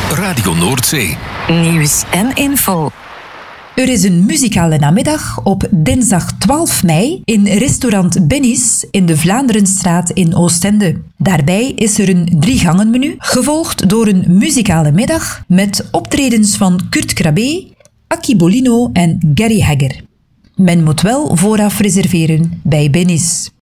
Radio Noordzee. Nieuws en info. Er is een muzikale namiddag op dinsdag 12 mei in restaurant Benny's in de Vlaanderenstraat in Oostende. Daarbij is er een 3-gangenmenu, gevolgd door een muzikale middag met optredens van Kurt Krabbe, Aki Bolino en Gary Hegger. Men moet wel vooraf reserveren bij Benny's.